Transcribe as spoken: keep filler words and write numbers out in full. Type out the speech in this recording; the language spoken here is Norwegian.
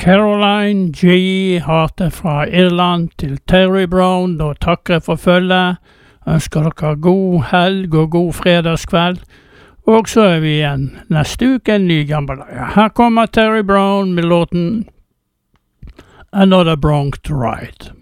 Caroline G. Harte fra Irland til Terry Brown, og takker for følget. Ønsker dere god helg og god fredagskveld. Og så er vi igjen neste uke, en ny jambalaya. Her kommer Terry Brown med låten Another Bronx Ride.